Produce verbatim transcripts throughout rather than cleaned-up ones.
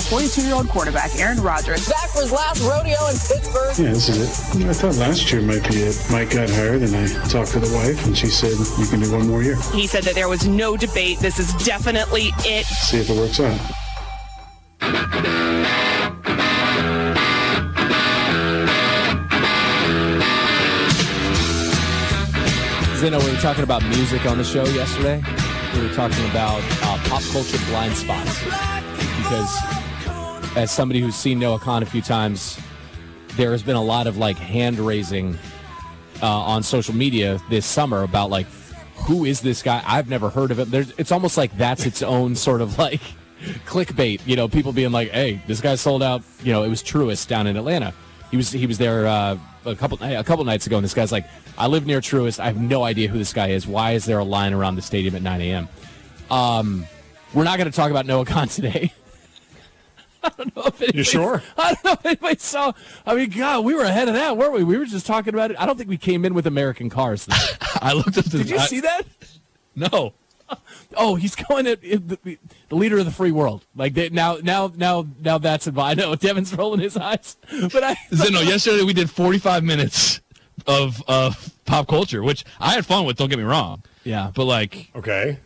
forty-two-year-old quarterback, Aaron Rodgers. Back for his last rodeo in Pittsburgh. Yeah, this is it. I thought last year might be it. Mike got hired, and I talked to the wife, and she said, you can do one more year. He said that there was no debate. This is definitely it. See if it works out. Zeno, we were talking about music on the show yesterday. We were talking about uh, pop culture blind spots. Because as somebody who's seen Noah Khan a few times, there has been a lot of like hand raising uh, on social media this summer about like, who is this guy? I've never heard of him. There's, it's almost like that's its own sort of like clickbait. You know, people being like, "Hey, this guy sold out." You know, it was Truist down in Atlanta. He was he was there uh, a couple a couple nights ago, and this guy's like, "I live near Truist. I have no idea who this guy is. Why is there a line around the stadium at nine a.m.?" Um, we're not going to talk about Noah Khan today. I don't know if anybody, you sure? I don't know if anybody saw. I mean, God, we were ahead of that, weren't we? We were just talking about it. I don't think we came in with American cars. I looked up. The, Did you I, see that? No. Oh, he's going at the, the leader of the free world. Like they, now, now, now, now. That's I know Devin's rolling his eyes, but I. Zeno, yesterday we did forty-five minutes of of pop culture, which I had fun with. Don't get me wrong. Yeah, but like, okay,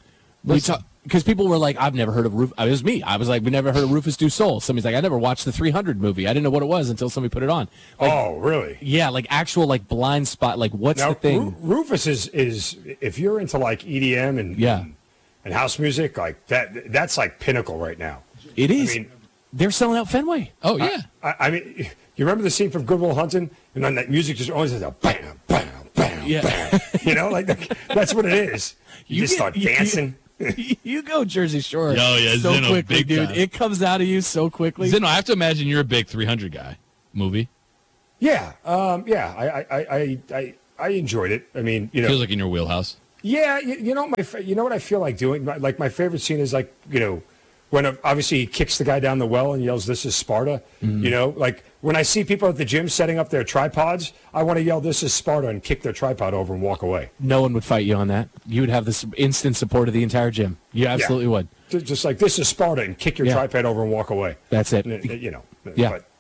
we talk. Because people were like, I've never heard of Rufus. It was me. I was like, we never heard of Rufus Du Sol. Somebody's like, I never watched the three hundred movie. I didn't know what it was until somebody put it on. Like, oh, really? Yeah, like actual like blind spot. Like, what's now, the thing? Ru- Rufus is, is, if you're into like E D M and, yeah. and and house music, like that, that's like pinnacle right now. It is. I mean, they're selling out Fenway. Oh, yeah. I, I mean, you remember the scene from Good Will Hunting? And then that music just always has a bam, bam, bam, yeah. bam. You know, like that's what it is. You, you just get, start dancing. You, you go Jersey Shore. Oh, yeah, so Zeno, quickly, big dude. time. It comes out of you so quickly. Zeno, I have to imagine you're a big three hundred guy. Movie. Yeah, um, yeah. I, I, I, I, I enjoyed it. I mean, you know, feels like in your wheelhouse. Yeah, you, you know my, you know what I feel like doing. Like my favorite scene is like you know, when obviously he kicks the guy down the well and yells, "This is Sparta." Mm-hmm. You know, like when I see people at the gym setting up their tripods, I want to yell, "This is Sparta," and kick their tripod over and walk away. No one would fight you on that. You would have this instant support of the entire gym. You absolutely yeah. would. Just like, "This is Sparta," and kick your yeah. tripod over and walk away. That's it. And, you know. Yeah. But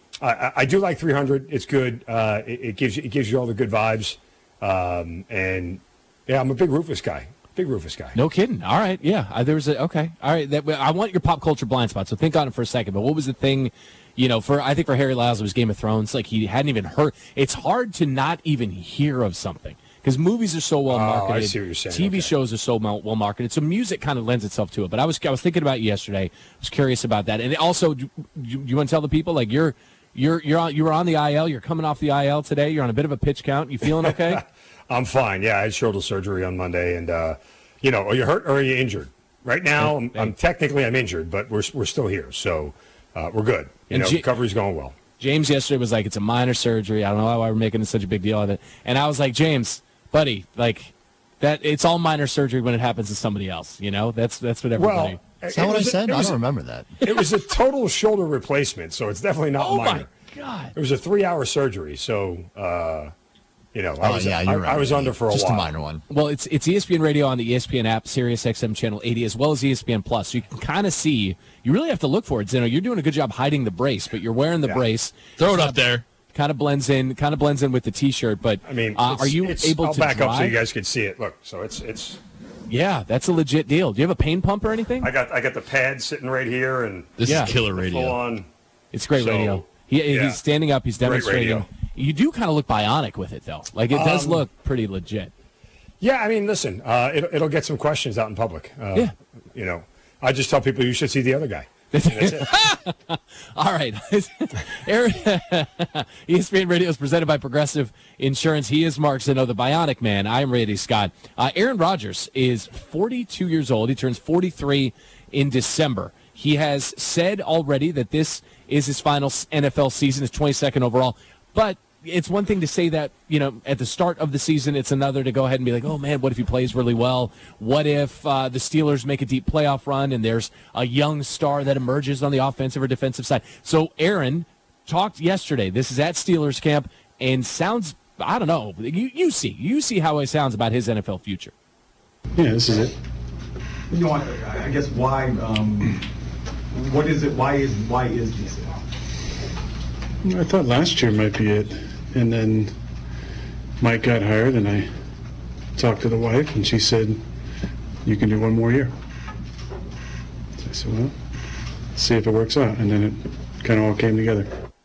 I, I do like three hundred. It's good. Uh, it, it gives you it gives you all the good vibes. Um, and yeah, I'm a big Rufus guy. Big Rufus guy. No kidding. All right. Yeah. Uh, there was a okay. All right. That I want your pop culture blind spot. So think on it for a second. But what was the thing? You know, for I think for Harry Lyles it was Game of Thrones. Like he hadn't even heard. It's hard to not even hear of something because movies are so well marketed. Oh, I see what you're saying. T V okay. shows are so well marketed. So music kind of lends itself to it. But I was I was thinking about it yesterday. I was curious about that. And also, you, you, you want to tell the people like you're you're you're on, you were on the I L. You're coming off the I L today. You're on a bit of a pitch count. You feeling okay? I'm fine. Yeah, I had shoulder surgery on Monday, and uh, you know, are you hurt or are you injured? Right now, I'm, I'm technically I'm injured, but we're we're still here, so uh, we're good. You and know, G- recovery's going well. James yesterday was like, "It's a minor surgery. I don't know why we're making such a big deal of it." And I was like, "James, buddy, like that. It's all minor surgery when it happens to somebody else. You know, that's that's what everybody." Well, is that what I said? A, I don't remember that. It was a total shoulder replacement, so it's definitely not oh minor. Oh my God! It was a three-hour surgery, so. Uh, You know, I oh, was, yeah, I, you're right. I was under for a Just while. Just a minor one. Well, it's it's E S P N Radio on the E S P N app, Sirius X M Channel eighty, as well as E S P N Plus. So you can kind of see. You really have to look for it. You know, you're doing a good job hiding the brace, but you're wearing the yeah. brace. Throw it up there. Kind of blends in. Kind of blends in with the T-shirt. But I mean, uh, are you it's, able I'll to back drive? up so you guys can see it? Look, so it's it's. Yeah, that's a legit deal. Do you have a pain pump or anything? I got I got the pad sitting right here, and this yeah. is killer radio. Full on. It's great so, radio. He, yeah. He's standing up. He's demonstrating. You do kind of look bionic with it, though. Like, it does um, look pretty legit. Yeah, I mean, listen, uh, it'll, it'll get some questions out in public. Uh, yeah. You know, I just tell people you should see the other guy. That's it. All right. E S P N Radio is presented by Progressive Insurance. He is Mark Zeno, the Bionic Man. I am Randy Scott. Uh, Aaron Rodgers is forty-two years old. He turns forty-three in December. He has said already that this is his final N F L season, his twenty-second overall. But it's one thing to say that, you know, at the start of the season. It's another to go ahead and be like, oh, man, what if he plays really well? What if uh, the Steelers make a deep playoff run and there's a young star that emerges on the offensive or defensive side? So Aaron talked yesterday. This is at Steelers camp and sounds, I don't know, you, you see. You see how he sounds about his N F L future. Yeah, this is it. You know, I, I guess why um, What is it? Why is why is D C? I thought last year might be it. And then Mike got hired, and I talked to the wife, and she said, you can do one more year. So I said, well, see if it works out. And then it kind of all came together.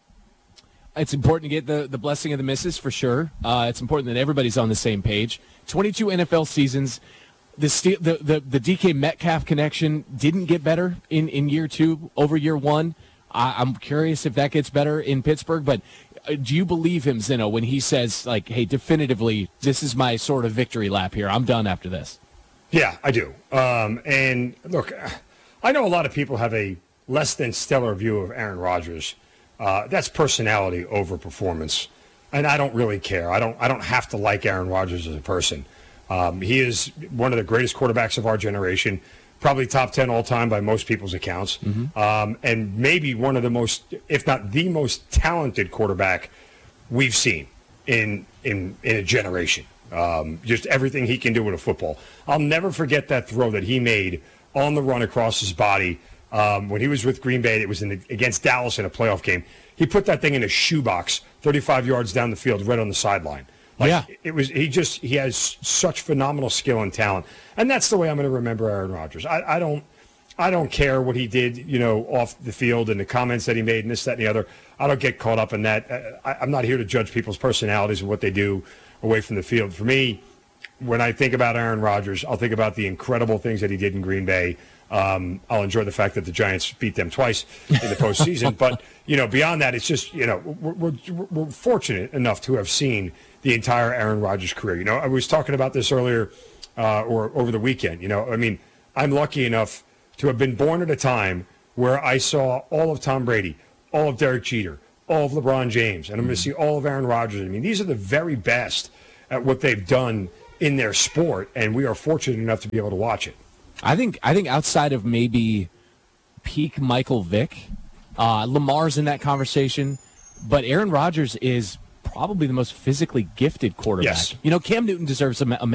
It's important to get the, the blessing of the missus, for sure. Uh, it's important that everybody's on the same page. twenty-two N F L seasons. The, st- the, the, the D K Metcalf connection didn't get better in, in year two over year one. I, I'm curious if that gets better in Pittsburgh, but uh, do you believe him, Zinno, when he says, like, hey, definitively, this is my sort of victory lap here. I'm done after this. Yeah, I do. Um, and look, I know a lot of people have a less than stellar view of Aaron Rodgers. Uh, that's personality over performance, and I don't really care. I don't. I don't have to like Aaron Rodgers as a person. Um, he is one of the greatest quarterbacks of our generation, probably top ten all time by most people's accounts, mm-hmm. um, and maybe one of the most, if not the most talented quarterback we've seen in in in a generation. Um, just everything he can do with a football. I'll never forget that throw that he made on the run across his body. Um, when he was with Green Bay, it was in the, against Dallas in a playoff game. He put that thing in a shoebox, thirty-five yards down the field, right on the sideline. Like, yeah, it was. He just he has such phenomenal skill and talent, and that's the way I'm going to remember Aaron Rodgers. I, I don't, I don't care what he did, you know, off the field and the comments that he made and this, that, and the other. I don't get caught up in that. I, I'm not here to judge people's personalities and what they do away from the field. For me, when I think about Aaron Rodgers, I'll think about the incredible things that he did in Green Bay. Um, I'll enjoy the fact that the Giants beat them twice in the postseason. But, you know, beyond that, it's just, you know, we're, we're, we're fortunate enough to have seen the entire Aaron Rodgers career. You know, I was talking about this earlier uh, or over the weekend. You know, I mean, I'm lucky enough to have been born at a time where I saw all of Tom Brady, all of Derek Jeter, all of LeBron James, and I'm going to see all of Aaron Rodgers. I mean, these are the very best at what they've done in their sport, and we are fortunate enough to be able to watch it. I think I think outside of maybe peak Michael Vick, uh, Lamar's in that conversation, but Aaron Rodgers is probably the most physically gifted quarterback. Yes. You know, Cam Newton deserves a, a